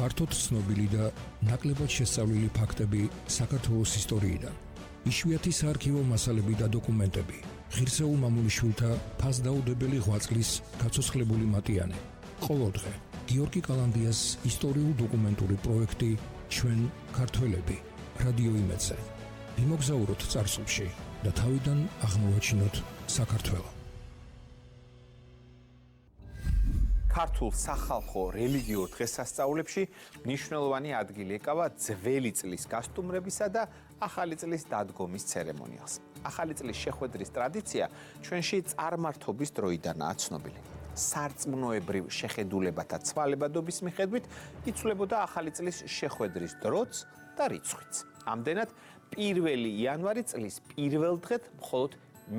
ფართოდ ცნობილი და ნაკლებად შესწავლილი ფაქტები საქართველოს ისტორიიდან. იშვიათი საარქივო მასალები და დოკუმენტები. ღირსეულ მამულიშვილთა ფასდაუდებელი ღვაწლის გაცოცხლებული მატიანე. ყოველდღე გიორგი კალანდიას ისტორიულ-დოკუმენტური პროექტი ჩვენ ქართველები რადიო იმედზე. იმოგზაუროთ წარსულში და თავიდან აღმოვაჩინოთ საქართველო. ქართულ სახალხო რელიგიურ დღესასწაულებში მნიშვნელოვანი ადგილი ეკავა ძველი წლის გასტუმრებისა და ახალი წლის დადგომის ცერემონიალს. ახალი წლის შეხვედრის ტრადიცია ჩვენში წარმართობის დროიდანაა ცნობილი. სარწმუნოებრივ შეხედულებათა ცვალებადობის მიხედვით იცვლებოდა ახალი წლის შეხვედრის დროც და რიცხვიც. ამდენად 1 იანვარი წლის პირველ დღედ მხოლოდ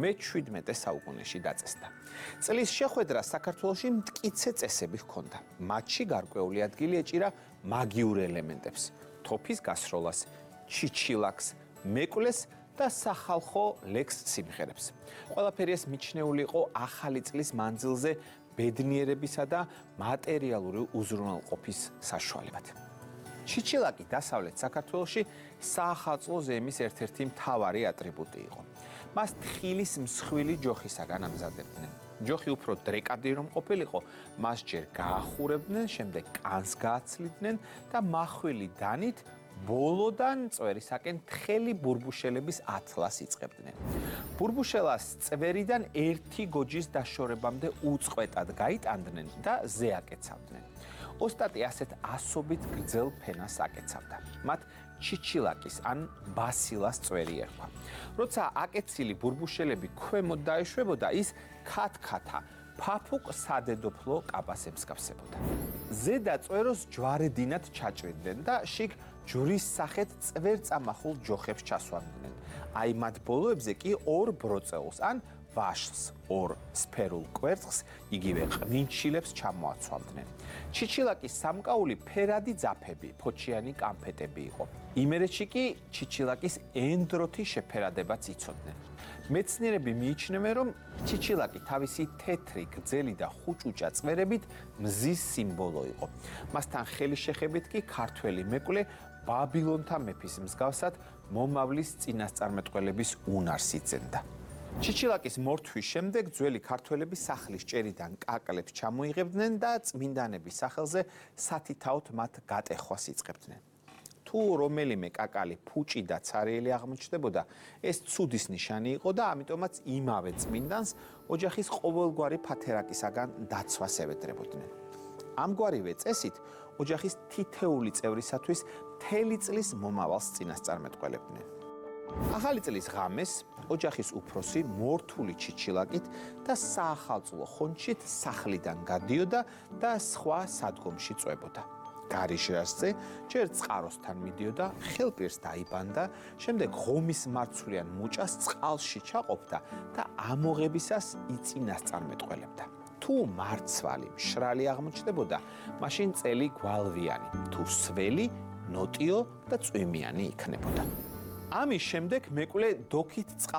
მე-17 საუკუნეში დაწესდა. წლის შეხვედრა საქართველოში მტკიცე წესები ჰქონდა. მათში გარკვეული ადგილი ეჭირა მაგიურ ელემენტებს, თოფის გასროლას, ჩიჩილაკს, მეკვლეს და სახალხო ლექს სიმღერებს. ყველაფერი ეს მიჩნეული იყო ახალი წლის მანძილზე ბედნიერებისა და მატერიალური უზრუნველყოფის საშუალებად. ჩიჩილაკი დასავლეთ საქართველოში საახალწლო ზემის ერთ-ერთი მთავარი ატრიბუტი იყო. მას თხილის მსხვილი ჯოხისაგან ამზადებდნენ. ჯოხი უფრო დრეკადი რომ ყოფილიყო, მას ჯერ გაახურებდნენ, შემდეგ კანს გააცლიდნენ და მახვილი დანით ბოლოდან წვერისაკენ თხელი ბურბუშელების ათლას იწყებდნენ. ბურბუშელას წვერიდან ერთი გოჯის დაშორებამდე უწყვეტად გაიტანდნენ და ზე აკეცავდნენ. ოსტატი ასეთ ასობით გრძელ ფენას აკეცავდა. მათ ჩიჩილაკის ან ბასილას წვერი ერქვა. როცა აკეცილი ბურბუშელები ქვემოთ დაეშვებოდა, ის ქათქათა ფაფუკ სადედოფლო კაბას ემსგავსებოდა. ზედა წვეროს ჯვარედინად ჩაჭრიდნენ და შიგ ჯვრის სახეთ წვერწამახულ ჯოხებს ჩასვამდნენ. აი მათ ბოლოებზე კი ორ ბროწეულს ან ვაშლს, ორ სფერულ კვერცხს, იგივე ყვინჩილებს ჩამოაცვალდნენ. ჩიჩილაკის სამკაული ფერადი ძაფები, ფოჩიანი კამფეტები იყო. იმერეთში კი ჩიჩილაკის ენდროთი შეფერადებაც იცოდნენ. მეცნიერები მიიჩნევენ, რომ ჩიჩილაკი თავისი თეთრი, გრძელი და ხუჭუჭა წვერებით მზის სიმბოლო იყო. მასთან ხელი შეხებით კი ქართველი მეკვლე ბაბილონთა მეფის მსგავსად მომავლის წინასწარმეტყველების უნარს იძენდა. ჩიჩილაკის მორთვის შემდეგ ძველი ქართველები სახლის ჭერიდან კაკლებს ჩამოიღებდნენ და წმინდანების სახელზე სათითაოდ მათ გატეხვას იწყებდნენ. თუ რომელიმე კაკალი ფუჭი და ცარიელი აღმოჩნდებოდა, ეს ცუდის ნიშანი იყო და ამიტომაც იმავე წმინდანს ოჯახის ყოველგვარი ფათერაკისაგან დაცვას ევედრებოდნენ. ამგვარივე წესით ოჯახის თითეული წევრისათვის მთელი წლის მომავალს წინასწარმეტყველებდნენ. ახალი წლის ღამეს ოჯახის უფროსი მორთული ჩიჩილაკით და საახალწლო ხონჩით სახლიდან გადიოდა და სხვა სადგომში წვებოდა. გარიშრასზე ჯერ წყაროსთან მიდიოდა, ხელპირს დაიბანდა, შემდეგ ღომის მარცვლიან მუჭას წყალში ჩაყოფდა და ამოღებისას იწინასწარმეტყველებდა. თუ მარცვალი მშრალი აღმოჩნდებოდა, მაშინ წელი გვალვიანი, თუ სველი, ნოტიო და წვიმიანი იქნებოდა. ამის შემდეგ მეკვლე დოქით